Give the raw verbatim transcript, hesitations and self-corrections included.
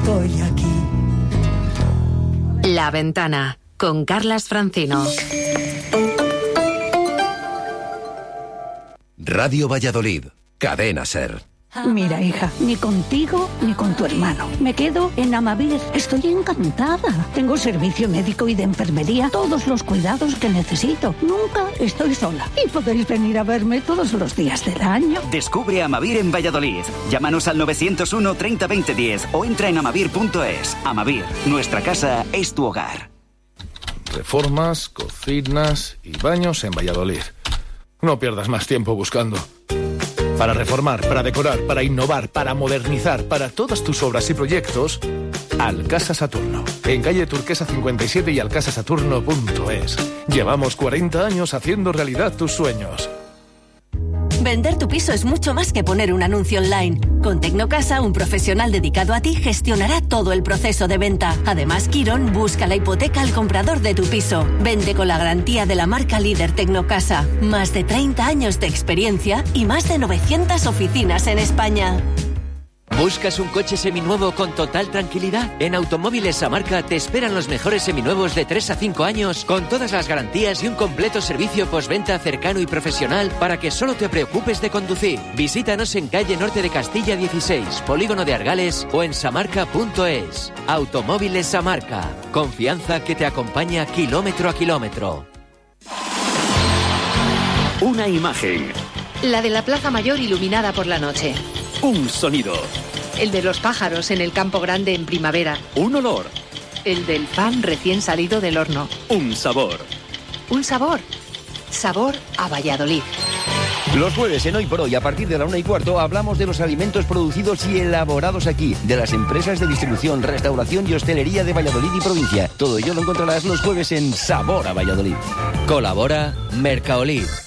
estoy aquí. La Ventana, con Carlas Francino. Radio Valladolid, Cadena SER. Mira, hija, ni contigo ni con tu hermano. Me quedo en Amavir. Estoy encantada. Tengo servicio médico y de enfermería, todos los cuidados que necesito. Nunca estoy sola. Y podéis venir a verme todos los días del año. Descubre Amavir en Valladolid. Llámanos al novecientos uno treinta veinte diez o entra en amavir punto es. Amavir, nuestra casa es tu hogar. Reformas, cocinas y baños en Valladolid. No pierdas más tiempo buscando. Para reformar, para decorar, para innovar, para modernizar, para todas tus obras y proyectos, Alcasa Saturno. En calle Turquesa cincuenta y siete y alcasasaturno punto es. Llevamos cuarenta años haciendo realidad tus sueños. Vender tu piso es mucho más que poner un anuncio online. Con Tecnocasa, un profesional dedicado a ti gestionará todo el proceso de venta. Además, Quirón busca la hipoteca al comprador de tu piso. Vende con la garantía de la marca líder Tecnocasa. Más de treinta años de experiencia y más de novecientas oficinas en España. ¿Buscas un coche seminuevo con total tranquilidad? En Automóviles Samarca te esperan los mejores seminuevos de tres a cinco años con todas las garantías y un completo servicio postventa cercano y profesional para que solo te preocupes de conducir. Visítanos en calle Norte de Castilla dieciséis, Polígono de Argales o en samarca punto es. Automóviles Samarca. Confianza que te acompaña kilómetro a kilómetro. Una imagen. La de la Plaza Mayor iluminada por la noche. Un sonido. El de los pájaros en el campo grande en primavera. Un olor. El del pan recién salido del horno. Un sabor. Un sabor. Sabor a Valladolid. Los jueves en Hoy por Hoy, a partir de la una y cuarto, hablamos de los alimentos producidos y elaborados aquí, de las empresas de distribución, restauración y hostelería de Valladolid y provincia. Todo ello lo encontrarás los jueves en Sabor a Valladolid. Colabora Mercaolid.